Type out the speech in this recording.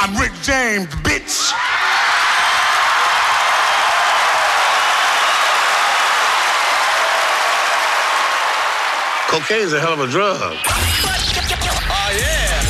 I'm Rick James, bitch. Cocaine's a hell of a drug. Oh, yeah.